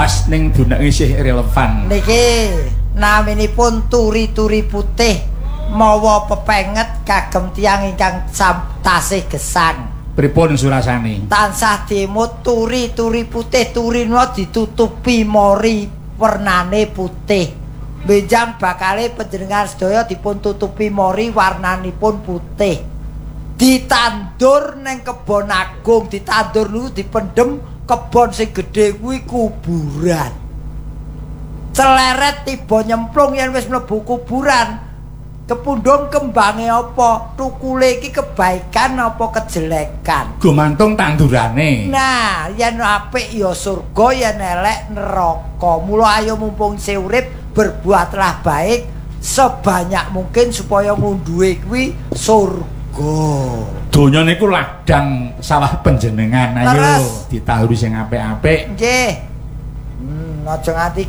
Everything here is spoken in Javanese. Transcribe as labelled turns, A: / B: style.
A: pas ning dunek isih relevan.
B: Niki naminipun turi-turi putih mawa pepenget kagem tiyang ingkang tasih gesang.
A: Pripun surasane?
B: Tansah dimut turi-turi putih, turina ditutupi mori wernane putih. Benjang bakale panjenengan sedaya dipun tutupi mori warnanipun putih. Ditandur ning kebon agung, ditandur niku dipendhem kebon sing gedhe kuwi kuburan. Celeret tiba nyemplung yen wis mlebu kuburan. Kepundhung kembange apa? Tukule iki kebaikan apa kejelekan?
A: Gumantung tandurane.
B: Nah, yen apik ya surga, yen elek neraka. Mula ayo mumpung isih urip berbuatlah baik sebanyak mungkin supaya ngunduhe kuwi surga.
A: Donya niku ladang sawah panjenengan. Ayo ditahuri sing apik-apik.
B: Nggih. Aja nganti